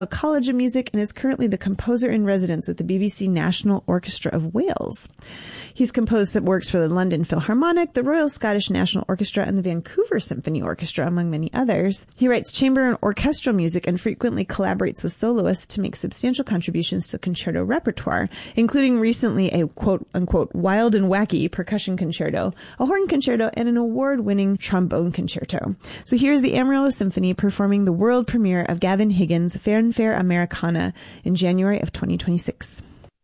College of Music and is currently the composer in residence with the BBC National Orchestra of Wales. He's composed some works for the London Philharmonic, the Royal Scottish National Orchestra, and the Vancouver Symphony Orchestra, among many others. He writes chamber and orchestral music and frequently collaborates with soloists to make substantial contributions to concerto repertoire, including recently a quote-unquote wild and wacky percussion concerto, a horn concerto, and an award-winning trombone concerto. So here's the Amarillo Symphony performing the world premiere of Gavin Higgins' Fanfare Americana in January of 2026.